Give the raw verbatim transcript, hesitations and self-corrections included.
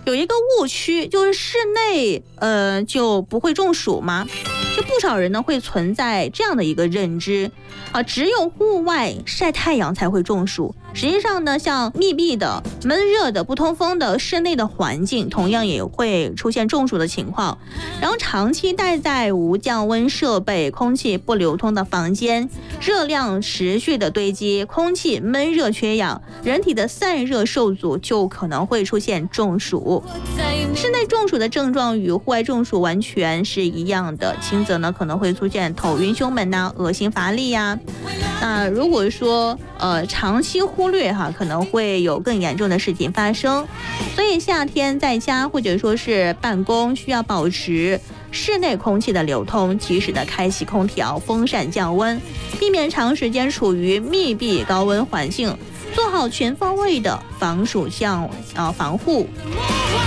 有一个误区，就是室内呃就不会中暑吗？就不少人呢会存在这样的一个认知啊，只有户外晒太阳才会中暑。实际上呢，像密闭的、闷热的、不通风的室内的环境，同样也会出现中暑的情况。然后长期待在无降温设备、空气不流通的房间，热量持续的堆积，空气闷热缺氧，人体的散热受阻，就可能会出现中暑。室内中暑的症状与户外中暑完全是一样的，轻则呢可能会出现头晕胸闷呐、恶心乏力呀。那如果说呃长期忽略哈，可能会有更严重的事情发生。所以夏天在家或者说是办公，需要保持室内空气的流通，及时的开启空调、风扇降温，避免长时间处于密闭高温环境，做好全方位的防暑降呃防护。